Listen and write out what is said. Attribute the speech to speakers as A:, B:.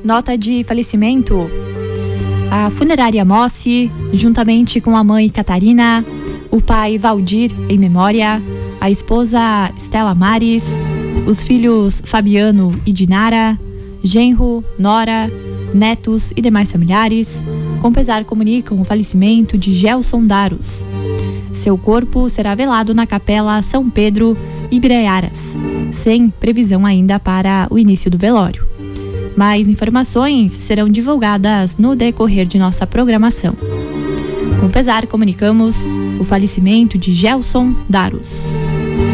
A: Nota de falecimento. A funerária Mossi, juntamente com a mãe Catarina, o pai Valdir, em memória, a esposa Estela Mares, os filhos Fabiano e Dinara, genro, nora, netos e demais familiares, com pesar comunicam o falecimento de Gelson Daros. Seu corpo será velado na Capela São Pedro, Ibiraiaras, sem previsão ainda para o início do velório. Mais informações serão divulgadas no decorrer de nossa programação. Com pesar, comunicamos o falecimento de Gelson Daros.